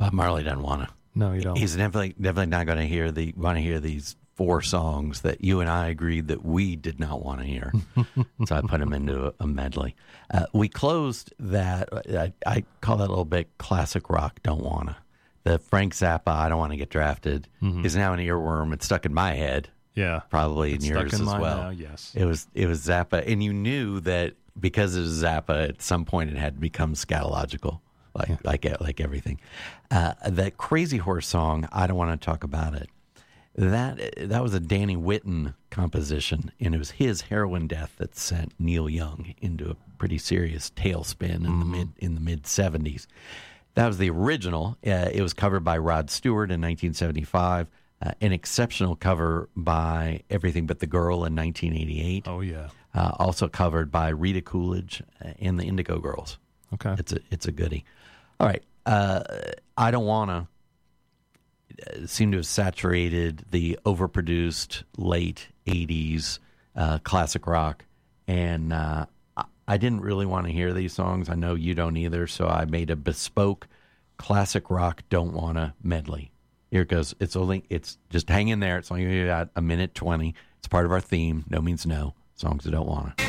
Bob Marley doesn't want to. No, you don't. He's definitely not going to want to hear these 4 songs that you and I agreed that we did not want to hear. So I put them into a medley. We closed that. I call that a little bit classic rock. Don't wanna. The Frank Zappa, I Don't Want to Get Drafted, is now an earworm. It's stuck in my head. Yeah, probably in yours as well. Now, yes, it was Zappa, and you knew that because it was Zappa. At some point, it had to become scatological, like everything. That Crazy Horse song, I Don't Want to Talk About It. That was a Danny Whitten composition, and it was his heroin death that sent Neil Young into a pretty serious tailspin in the mid 70s. That was the original. It was covered by Rod Stewart in 1975. An exceptional cover by Everything But the Girl in 1988. Oh yeah. Also covered by Rita Coolidge and the Indigo Girls. Okay, it's a goodie. All right, I Don't Wanna seem to have saturated the overproduced late 80s classic rock, and I didn't really want to hear these songs. I know you don't either, so I made a bespoke classic rock Don't Wanna medley. Here it goes. It's just hang in there. It's only about a minute 20. It's part of our theme. No means no. Songs I don't wanna.